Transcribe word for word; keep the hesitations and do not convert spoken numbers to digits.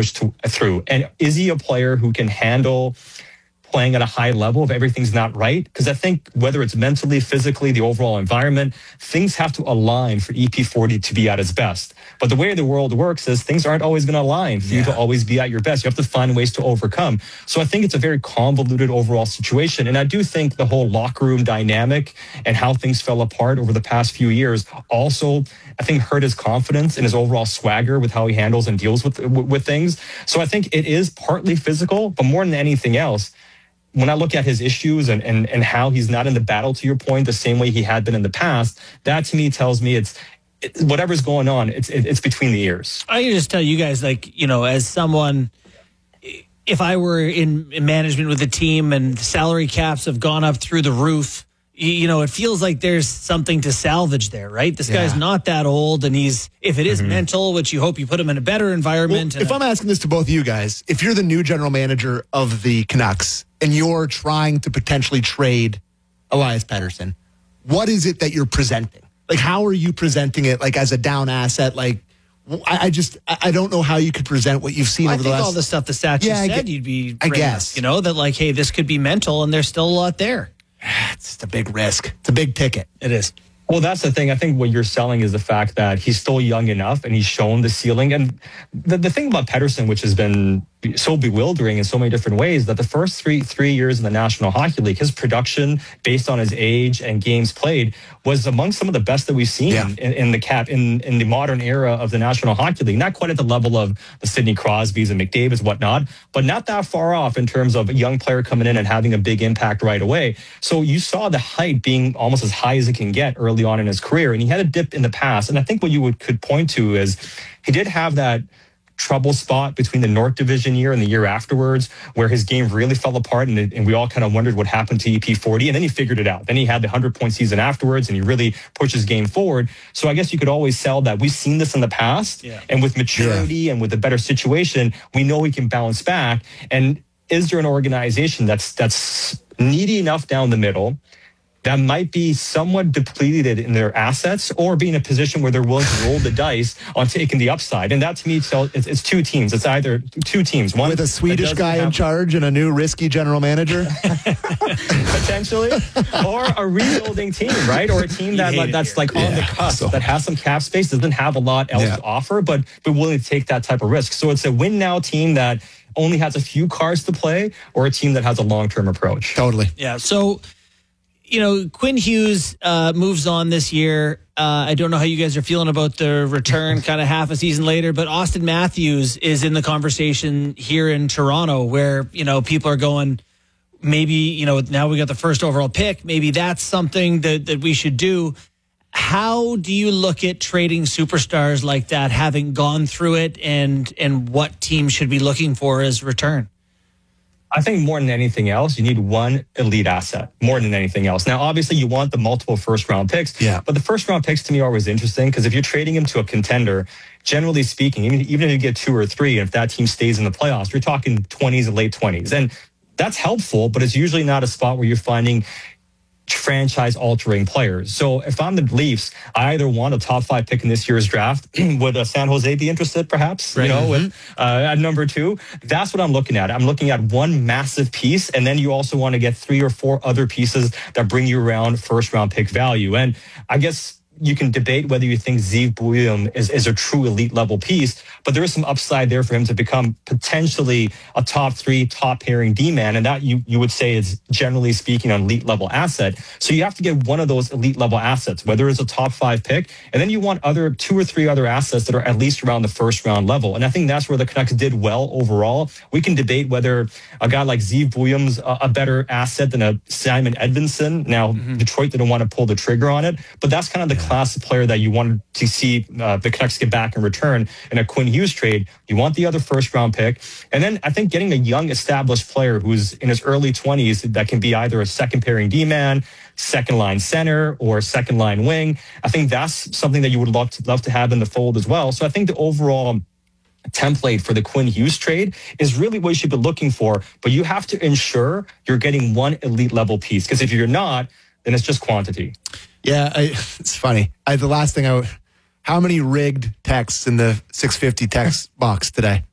push to, through. And is he a player who can handle playing at a high level if everything's not right? Because I think whether it's mentally, physically, the overall environment, things have to align for E P forty to be at its best. But the way the world works is things aren't always going to align for yeah. you to always be at your best. You have to find ways to overcome. So I think it's a very convoluted overall situation. And I do think the whole locker room dynamic and how things fell apart over the past few years also, I think, hurt his confidence and his overall swagger with how he handles and deals with, with things. So I think it is partly physical, but more than anything else, when I look at his issues and, and, and how he's not in the battle, to your point, the same way he had been in the past, that to me tells me it's it, whatever's going on, it's it, it's between the ears. I can just tell you guys, like, you know, as someone, if I were in, in management with a team and salary caps have gone up through the roof, you know, it feels like there's something to salvage there, right? This yeah. guy's not that old, and he's, if it is mm-hmm. mental, which you hope you put him in a better environment. Well, if i I'm asking this to both of you guys, if you're the new general manager of the Canucks and you're trying to potentially trade Elias Pettersson, what is it that you're presenting? Like, how are you presenting it, like, as a down asset? Like, I, I just, I don't know how you could present what you've seen well, over the last... I think all the stuff the Satch yeah, said, you'd be... I guess. Up, you know, that, like, hey, this could be mental, and there's still a lot there. It's a big risk. It's a big ticket. It is. Well, that's the thing. I think what you're selling is the fact that he's still young enough and he's shown the ceiling. And the, the thing about Pettersson, which has been so bewildering in so many different ways, that the first three three years in the National Hockey League, his production based on his age and games played was among some of the best that we've seen yeah. in, in the cap in, in the modern era of the National Hockey League. Not quite at the level of the Sidney Crosbys and McDavids, whatnot, but not that far off in terms of a young player coming in and having a big impact right away. So you saw the height being almost as high as it can get early on in his career, and he had a dip in the past. And I think what you would could point to is he did have that trouble spot between the North Division year and the year afterwards, where his game really fell apart, and, and we all kind of wondered what happened to E P forty, and then he figured it out. Then he had the hundred-point season afterwards, and he really pushed his game forward. So I guess you could always sell that we've seen this in the past, yeah. and with maturity yeah. and with a better situation, we know he can bounce back. And is there an organization that's that's needy enough down the middle that might be somewhat depleted in their assets, or be in a position where they're willing to roll the dice on taking the upside? And that, to me, it's, it's two teams. It's either two teams. One with a Swedish guy in charge and a new risky general manager? Potentially. Or a rebuilding team, right? Or a team that like, that's like yeah, on the cusp, so. that has some cap space, doesn't have a lot else yeah. to offer, but, but willing to take that type of risk. So it's a win-now team that only has a few cards to play, or a team that has a long-term approach. Totally. Yeah, so... You know, Quinn Hughes uh, moves on this year. Uh, I don't know how you guys are feeling about the return kind of half a season later, but Austin Matthews is in the conversation here in Toronto, where, you know, people are going, maybe, you know, now we got the first overall pick. Maybe that's something that, that we should do. How do you look at trading superstars like that, having gone through it, and and what teams should be looking for as return? I think more than anything else, you need one elite asset, more than anything else. Now, obviously, you want the multiple first-round picks, yeah. but the first-round picks, to me, are always interesting, because if you're trading him to a contender, generally speaking, even, even if you get two or three, if that team stays in the playoffs, you're talking twenties and late twenties. And that's helpful, but it's usually not a spot where you're finding franchise-altering players. So if I'm the Leafs, I either want a top five pick in this year's draft. Would uh, San Jose be interested, perhaps? Right. You know, with uh, at number two, that's what I'm looking at. I'm looking at one massive piece, and then you also want to get three or four other pieces that bring you around first-round pick value. And I guess you can debate whether you think Zeev Buium is, is a true elite level piece, but there is some upside there for him to become potentially a top three, top pairing D-man. And that you, you would say is, generally speaking, an elite level asset. So you have to get one of those elite level assets, whether it's a top five pick, and then you want other two or three other assets that are at least around the first round level. And I think that's where the Canucks did well overall. We can debate whether a guy like Zeev Buium's a, a better asset than a Simon Edvinsson. Now, mm-hmm. Detroit didn't want to pull the trigger on it, but that's kind of the class of player that you wanted to see uh, the Canucks get back in return in a Quinn Hughes trade. You want the other first round pick. And then I think getting a young established player who's in his early twenties that can be either a second pairing D-man, second line center, or second line wing. I think that's something that you would love to, love to have in the fold as well. So I think the overall template for the Quinn Hughes trade is really what you should be looking for, but you have to ensure you're getting one elite level piece, because if you're not, then it's just quantity. Yeah, I, it's funny. I, the last thing I, how many rigged texts in the six fifty text box today?